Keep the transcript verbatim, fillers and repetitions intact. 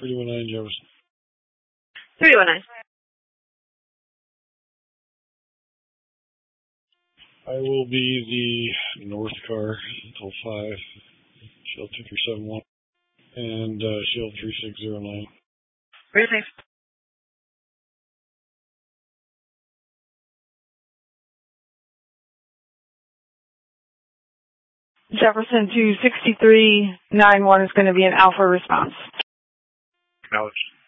three one nine Jefferson. three one nine. I will be the north car until five, Shield two three seven one, and uh, Shield three six zero nine. Very safe. Jefferson two sixty-three nine one is going to be an alpha response. Acknowledged.